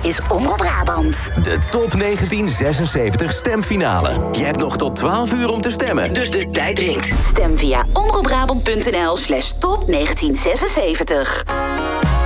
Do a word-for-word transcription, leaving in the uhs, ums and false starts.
is Omroep Brabant. De Top negentien zesenzeventig stemfinale. Je hebt nog tot twaalf uur om te stemmen, dus de tijd dringt. Stem via omroepbrabant.nl slash top negentien zesenzeventig.